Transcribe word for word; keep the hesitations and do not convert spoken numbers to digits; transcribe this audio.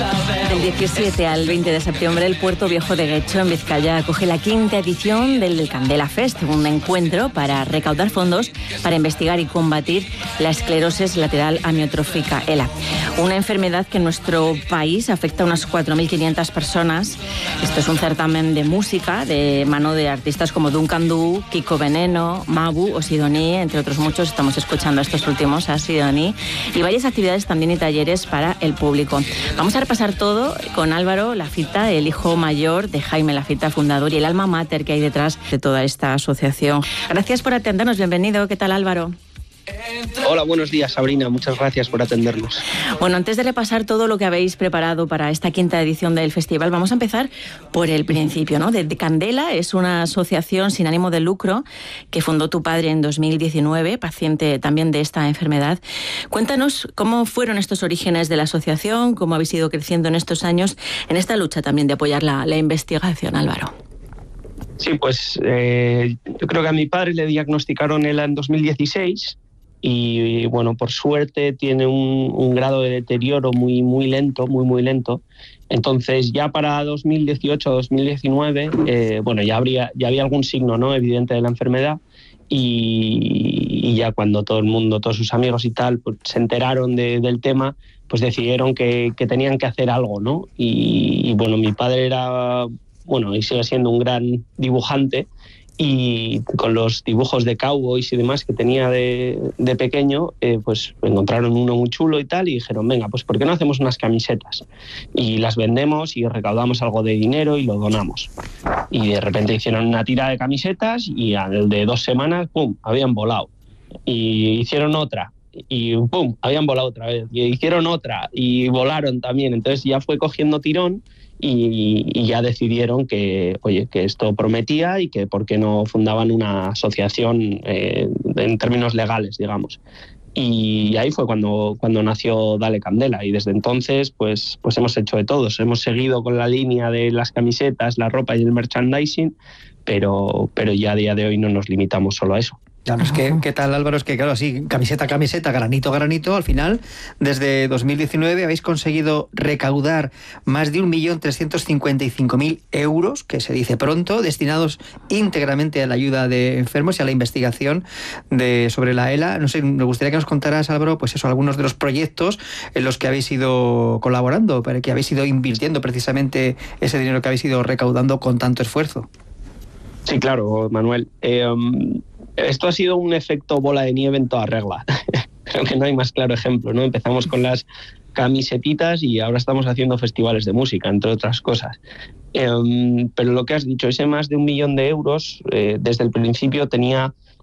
Del diecisiete al veinte de septiembre, el Puerto Viejo de Guecho, en Vizcaya, acoge la quinta edición del Candela Fest, un encuentro para recaudar fondos para investigar y combatir la esclerosis lateral amiotrófica, ELA. Una enfermedad que en nuestro país afecta a unas cuatro mil quinientas personas. Esto es un certamen de música de mano de artistas como Duncan Du, Kiko Veneno, Mabu o Sidoní, entre otros muchos. Estamos escuchando a estos últimos, a Sidoní, y varias actividades también y talleres para el público. Vamos a repasar todo con Álvaro Lafita, el hijo mayor de Jaime Lafita, fundador, y el alma mater que hay detrás de toda esta asociación. Gracias por atendernos, bienvenido. ¿Qué tal, Álvaro? Hola, buenos días, Sabrina. Muchas gracias por atendernos. Bueno, antes de repasar todo lo que habéis preparado para esta quinta edición del festival, vamos a empezar por el principio, ¿no? De, de Candela es una asociación sin ánimo de lucro que fundó tu padre en dos mil diecinueve, paciente también de esta enfermedad. Cuéntanos cómo fueron estos orígenes de la asociación, cómo habéis ido creciendo en estos años en esta lucha también de apoyar la, la investigación, Álvaro. Sí, pues eh, yo creo que a mi padre le diagnosticaron ELA en dos mil dieciséis. Y bueno, por suerte tiene un, un grado de deterioro muy, muy lento, muy, muy lento. Entonces ya para dos mil dieciocho, dos mil diecinueve, eh, bueno, ya, habría, ya había algún signo, ¿no?, evidente de la enfermedad. Y, y ya cuando todo el mundo, todos sus amigos y tal, pues, se enteraron de, del tema, pues decidieron que, que tenían que hacer algo, ¿no? Y, y bueno, mi padre era, bueno, y sigue siendo un gran dibujante. Y con los dibujos de cowboys y demás que tenía de, de pequeño, eh, pues encontraron uno muy chulo y tal, y dijeron, venga, pues ¿por qué no hacemos unas camisetas? Y las vendemos y recaudamos algo de dinero y lo donamos. Y de repente hicieron una tira de camisetas y al de dos semanas, ¡pum!, habían volado. Y hicieron otra. Y ¡pum!, habían volado otra vez. Y hicieron otra y volaron también. Entonces ya fue cogiendo tirón. Y, y ya decidieron que, oye, que esto prometía y que por qué no fundaban una asociación eh, en términos legales, digamos. Y ahí fue cuando, cuando nació Dale Candela, y desde entonces pues, pues hemos hecho de todos. Hemos seguido con la línea de las camisetas, la ropa y el merchandising, pero, pero ya a día de hoy no nos limitamos solo a eso. Claro, es que, ¿qué tal, Álvaro? Es que, claro, así, camiseta a camiseta, granito a granito, al final, desde dos mil diecinueve habéis conseguido recaudar más de un millón trescientos cincuenta y cinco mil euros, que se dice pronto, destinados íntegramente a la ayuda de enfermos y a la investigación de, sobre la ELA. No sé, me gustaría que nos contaras, Álvaro, pues eso, algunos de los proyectos en los que habéis ido colaborando, para que habéis ido invirtiendo precisamente ese dinero que habéis ido recaudando con tanto esfuerzo. Sí, claro, Manuel. Eh, um... Esto ha sido un efecto bola de nieve en toda regla. Creo que no hay más claro ejemplo, ¿no? Empezamos con las camisetitas y ahora estamos haciendo festivales de música, entre otras cosas. Eh, pero lo que has dicho, ese más de un millón de euros, eh, desde el principio tenía